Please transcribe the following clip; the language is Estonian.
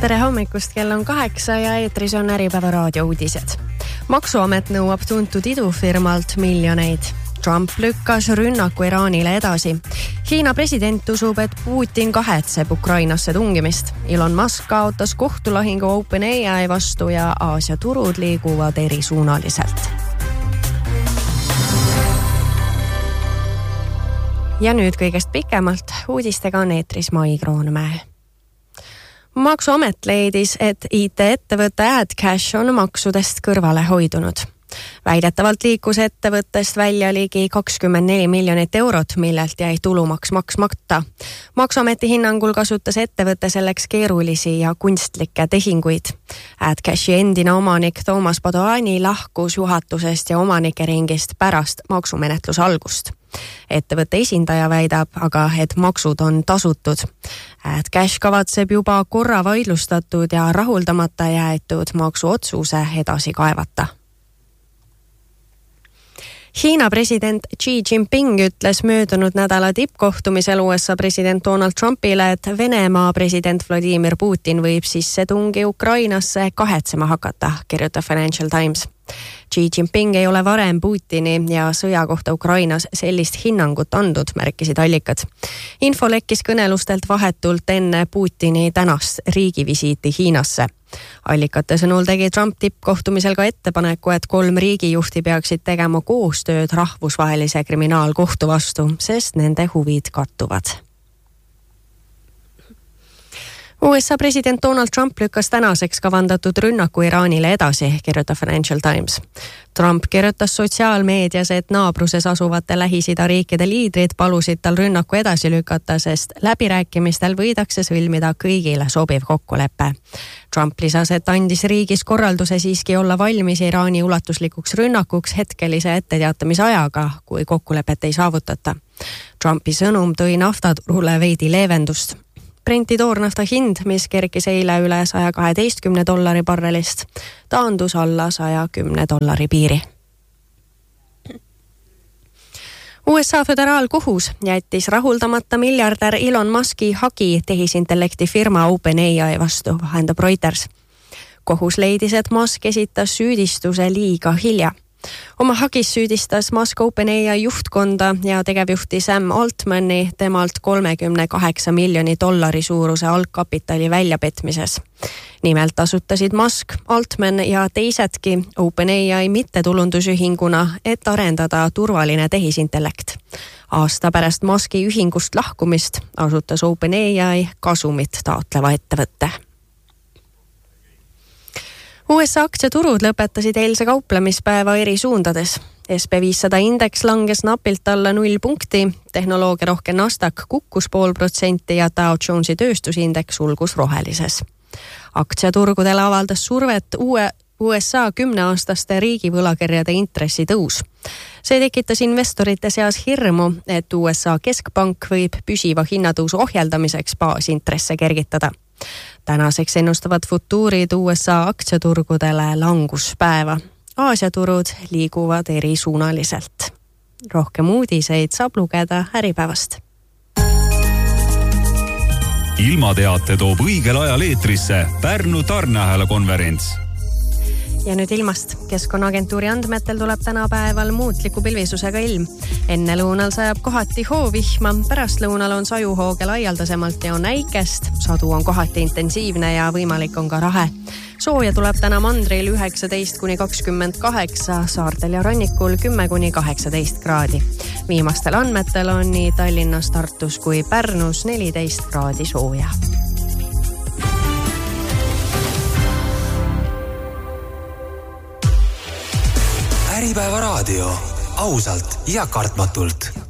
Tere hommikust, kell on 8 ja eetris on Äripäeva raadio uudised. Maksuamet nõuab tuntud idufirmalt miljoneid. Trump lükkas rünnaku Iraanile edasi. Hiina president usub, et Putin kahetseb Ukrainasse tungimist. Elon Musk kaotas kohtulahingu OpenAI vastu ja Aasia turud liiguvad erisuunaliselt. Ja nüüd kõigest pikemalt. Uudistega on eetris Mai Kroonmäe. Maksuamet leidis, et IT-ettevõtte AdCash on maksudest kõrvale hoidunud. Väidetavalt liikus ettevõttest välja ligi 24 miljonit eurot, millelt jäi tulumaks maksmata. Maksuameti hinnangul kasutas ettevõtte selleks keerulisi ja kunstlikke tehinguid. AdCashi endine omanik Toomas Padoani lahkus juhatusest ja omanike ringist pärast maksumenetluse algust. Ettevõtte esindaja väidab aga, et maksud on tasutud. AdCash kavatseb juba korra vaidlustatud ja rahuldamata jäetud maksuotsuse edasi kaevata. Hiina president Xi Jinping ütles möödunud nädala tippkohtumisel USA president Donald Trumpile, et Venemaa president Vladimir Putin võib sissetungi Ukrainasse kahetsema hakata, kirjutab Financial Times. Xi Jinping ei ole varem Putini ja sõja kohta Ukrainas sellist hinnangut andnud, märkisid allikad. Info lekkis kõnelustelt vahetult enne Putini tänast riigivisiiti Hiinasse. Allikate sõnul tegi Trump tippkohtumisel ka ettepaneku, et 3 riigijuhti peaksid tegema koostööd rahvusvahelise kriminaalkohtu vastu, sest nende huvid kattuvad. USA president Donald Trump lükkas tänaseks kavandatud rünnaku Iraanile edasi, kirjutab Financial Times. Trump kirjutas sotsiaalmeedias, et naabruses asuvate Lähis-Ida riikide liidrid palusid tal rünnaku edasi lükata, sest läbirääkimistel võidakse sõlmida kõigile sobiv kokkulepe. Trump lisas, et andis riigis korralduse siiski olla valmis Iraani ulatuslikuks rünnakuks hetkelise etteteatamise ajaga, kui kokkulepet ei saavutata. Trumpi sõnum tõi naftaturule veidi leevendust. Brenti toornafta hind, mis kerkis eile üle $112 barrelist, taandus alla $110 piiri. USA föderaalkohus jättis rahuldamata miljardär Elon Muski hagi tehisintellekti firma OpenAI vastu, vahendab Reuters. Kohus leidis, et Musk esitas süüdistuse liiga hilja. Oma hagis süüdistas Musk OpenAI juhtkonda ja tegevjuhti Sam Altmani temalt $38 miljoni suuruse algkapitali väljapetmises. Nimelt asutasid Musk, Altman ja teisedki OpenAI mittetulundusühinguna, et arendada turvaline tehisintellekt. Aasta pärast Muski ühingust lahkumist asutas OpenAI kasumit taotleva ettevõtte. USA aktsiaturud lõpetasid eilse kauplemispäeva eri suundades. SP500 indeks langes napilt alla 0 punkti, tehnoloogiarohke Nasdaq kukkus 0,5% ja Dow Jonesi tööstusindeks sulgus rohelises. Aktsiaturgudele avaldas survet USA 10-aastaste riigivõlakirjade intressi tõus. See tekitas investorite seas hirmu, et USA keskpank võib püsiva hinnatõusu ohjeldamiseks baasintresse kergitada. Tänaseks ennustavad futuurid USA aktsiaturgudele languspäeva. Aasia turud liiguvad erisuunaliselt. Rohkem uudiseid saab lugeda Äripäevast. Ilmateate toob õigel ajal eetrisse Pärnu tarneahela konverents. Ja nüüd ilmast. Keskkonnaagentuuri andmetel tuleb tänapäeval muutliku pilvisusega ilm. Enne lõunal sajab kohati hoovihma, pärast lõunal on sajuhooge laialdasemalt ja on äikest. Sadu on kohati intensiivne ja võimalik on ka rahe. Sooja tuleb täna mandril 19–28, saartel ja rannikul 10–18 kraadi. Viimastel andmetel on nii Tallinnas, Tartus kui Pärnus 14 kraadi sooja. Äripäeva raadio. Ausalt ja kartmatult.